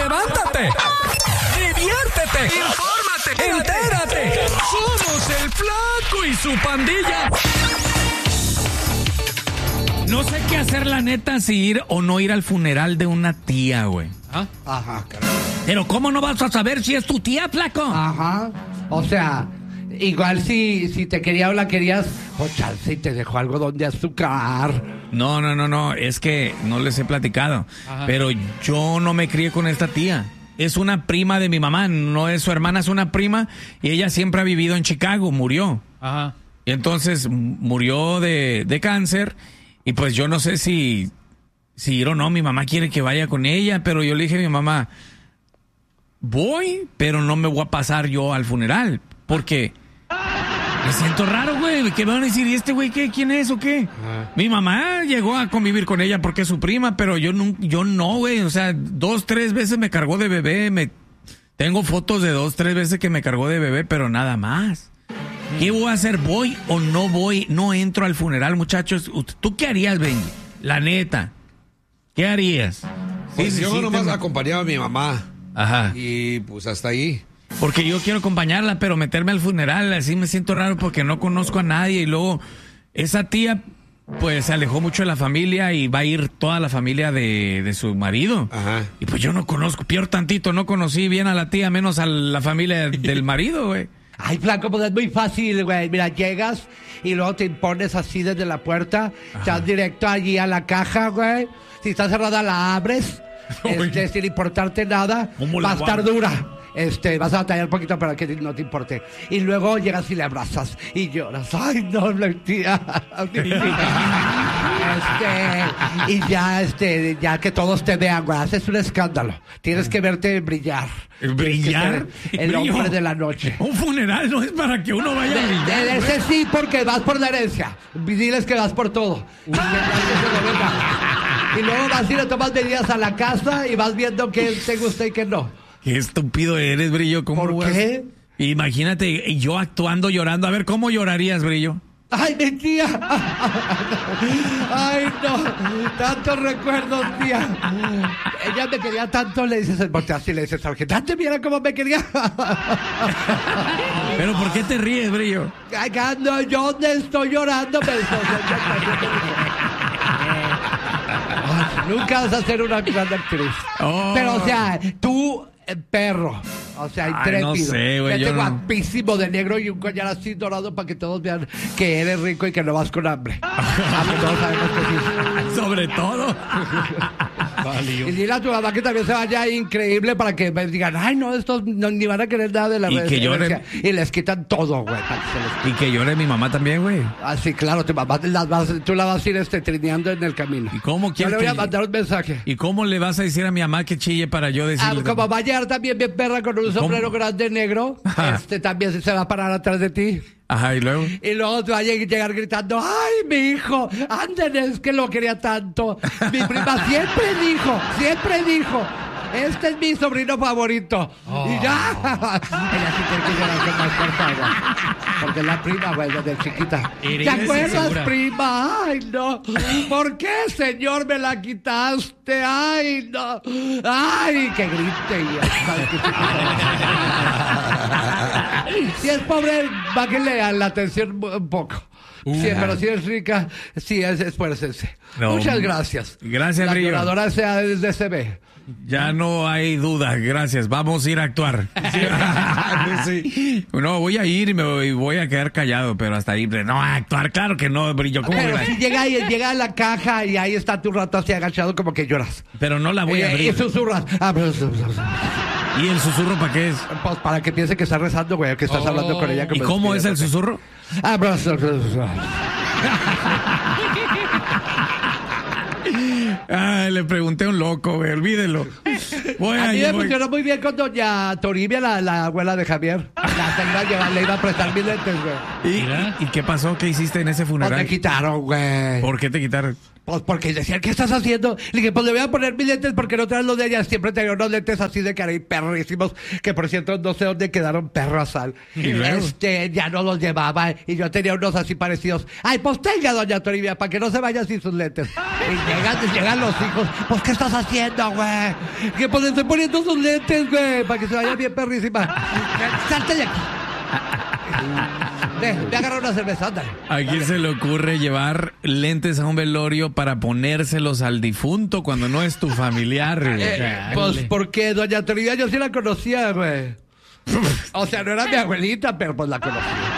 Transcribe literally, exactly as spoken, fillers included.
levántate, diviértete, infórmate, entérate. Somos el Flaco y su pandilla. No sé qué hacer, la neta, si ir o no ir al funeral de una tía, güey. ¿Ah? Ajá, caray. Pero ¿cómo no vas a saber si es tu tía, Flaco? Ajá. O sea, igual si, si te quería o la querías, o chance y te dejó algodón de azúcar. No, no, no, no, es que no les he platicado. Ajá. Pero yo no me crié con esta tía. Es una prima de mi mamá, no es su hermana, es una prima. Y ella siempre ha vivido en Chicago, murió. Ajá. Y entonces murió de, de cáncer. Y pues yo no sé si, si ir o no, mi mamá quiere que vaya con ella, pero yo le dije a mi mamá, voy, pero no me voy a pasar yo al funeral, porque me siento raro, güey. ¿Qué van a decir? ¿Y este güey qué? ¿Quién es o qué? Ajá. Mi mamá llegó a convivir con ella porque es su prima, pero yo no, yo no, güey. O sea, dos, tres veces me cargó de bebé. Me, tengo fotos de dos, tres veces que me cargó de bebé, pero nada más. ¿Qué voy a hacer? ¿Voy o no voy? No entro al funeral, muchachos. ¿Tú qué harías, Benji? La neta. ¿Qué harías? Pues sí, yo sí, nomás te... acompañaba a mi mamá. Ajá. Y pues hasta ahí. Porque yo quiero acompañarla, pero meterme al funeral, así me siento raro porque no conozco a nadie. Y luego, esa tía, pues se alejó mucho de la familia y va a ir toda la familia de, de su marido. Ajá. Y pues yo no conozco, peor tantito, no conocí bien a la tía, menos a la familia del marido, güey. Ay, Flaco, pues es muy fácil, güey. Mira, llegas y luego te impones así desde la puerta. Ajá. Te vas directo allí a la caja, güey. Si está cerrada, la abres. Este, sin importarte nada. Va a estar dura. Este, vas a batallar un poquito para que no te importe. Y luego llegas y le abrazas y lloras. Ay, no, la tía. Este, y ya, este, ya que todos te vean, güey, haces un escándalo. Tienes que verte brillar. ¿Brillar? El Brillo. Hombre de la noche. Un funeral no es para que uno vaya a brillar. De, de ese sí, porque vas por la herencia. Diles que vas por todo. Y luego vas y le tomas medidas a la casa y vas viendo qué te gusta y qué no. Qué estúpido eres, Brillo. ¿Cómo ¿Por vas? qué? Imagínate, yo actuando, llorando. A ver, ¿cómo llorarías, Brillo? ¡Ay, mi tía! ¡Ay, no! Tantos recuerdos, tía. Ella me quería tanto, le dices, volteas y le dices, sargento, mira cómo me quería. ¿Pero por qué te ríes, Brillo? Ay, no, yo no estoy llorando, pero... Nunca vas a ser una gran actriz. Oh. Pero, o sea, tú, eh, perro. O sea, intrépido. Ay, no sé, güey. Vete No... guapísimo de negro y un collar así dorado para que todos vean que eres rico y que no vas con hambre. Todos sabemos que sí. Sobre todo. Y dile a tu mamá que también se vaya increíble para que me digan, ay, no, estos no, ni van a querer nada de la y que lloren. Y les quitan todo, güey. Y que llore mi mamá también, güey. Ah, sí, claro, tu mamá las vas, tú la vas a ir este, trineando en el camino. ¿Y cómo quieres? Yo le voy a que... mandar un mensaje. ¿Y cómo le vas a decir a mi mamá que chille para yo decirle? Ah, como va a llegar también bien perra con un sombrero ¿Cómo? grande negro, Ajá. este también se va a parar atrás de ti. Ajá, y luego. Y luego te va a llegar gritando, ¡ay, mi hijo! ¡Anden, es que lo quería tanto! Mi prima siempre dijo, siempre dijo, este es mi sobrino favorito. Oh. Y ya. Ella sí tiene que llorar con más fuerza, güey. Porque es la prima, güey, desde chiquita. ¿Te acuerdas, segura? Prima? ¡Ay, no! ¿Por qué, señor, me la quitaste? ¡Ay, no! ¡Ay, que grite! Si es pobre, bájenle a la atención un poco. Uh, sí, pero si es rica, sí, es, esfuércense. No, muchas gracias. Gracias, la Brillo. La lloradora sea desde C B. Ya no hay duda, gracias. Vamos a ir a actuar. Sí. No, voy a ir y me voy, voy a quedar callado, pero hasta ahí. No, a actuar, claro que no, Brillo. ¿Cómo pero si llega, y, llega a la caja y ahí está tu rato así agachado como que lloras. Pero no la voy a abrir. Y susurras. ¿Y el susurro para qué es? Pues para que piense que estás rezando, güey, que estás oh. hablando con ella. ¿Y cómo es el susurro? Ah, le pregunté a un loco, güey, olvídelo. Voy a mí me funcionó muy bien con doña Toribia, la, la abuela de Javier. La señora lleva, le iba a prestar mis lentes, güey. ¿Y, ¿Y, ¿Y qué pasó? ¿Qué hiciste en ese funeral? Pues me quitaron, güey. ¿Por qué te quitaron? Pues porque decían, ¿qué estás haciendo? Le dije, pues le voy a poner mis lentes porque no traes los de ella. Siempre tenía unos lentes así de cara y perrísimos, que por cierto no sé dónde quedaron, perros sal. ¿Y luego? Este, ya no los llevaba y yo tenía unos así parecidos. Ay, pues tenga, doña Toribia, para que no se vaya sin sus lentes. Y llegan, llegan los hijos, pues ¿qué estás haciendo, güey? Que pues le estoy poniendo sus lentes, güey, para que se vaya bien perrísima. Salte de aquí. Ve, ve a agarrar una cerveza, anda. ¿A quién se le ocurre llevar lentes a un velorio para ponérselos al difunto cuando no es tu familiar, güey? Eh, pues porque doña Toribia yo sí la conocía, güey. O sea, no era mi abuelita, pero pues la conocía.